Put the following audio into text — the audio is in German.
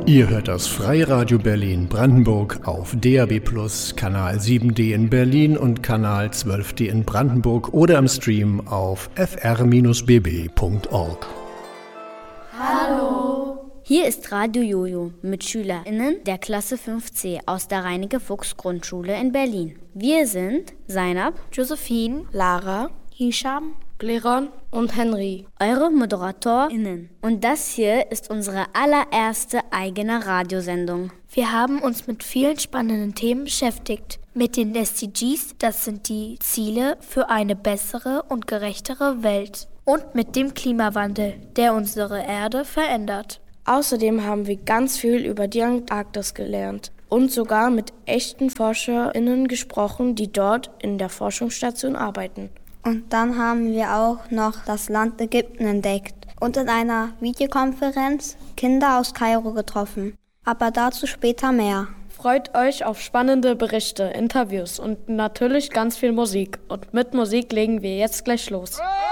Ihr hört das Freiradio Berlin Brandenburg auf DAB+, Kanal 7D in Berlin und Kanal 12D in Brandenburg oder im Stream auf fr-bb.org. Hallo! Hier ist Radio Jojo mit SchülerInnen der Klasse 5C aus der Reineke-Fuchs-Grundschule in Berlin. Wir sind Zainab, Josephine, Lara, Hisham, Leron und Henry, eure ModeratorInnen. Und das hier ist unsere allererste eigene Radiosendung. Wir haben uns mit vielen spannenden Themen beschäftigt. Mit den SDGs, das sind die Ziele für eine bessere und gerechtere Welt. Und mit dem Klimawandel, der unsere Erde verändert. Außerdem haben wir ganz viel über die Antarktis gelernt und sogar mit echten ForscherInnen gesprochen, die dort in der Forschungsstation arbeiten. Und dann haben wir auch noch das Land Ägypten entdeckt und in einer Videokonferenz Kinder aus Kairo getroffen. Aber dazu später mehr. Freut euch auf spannende Berichte, Interviews und natürlich ganz viel Musik. Und mit Musik legen wir jetzt gleich los.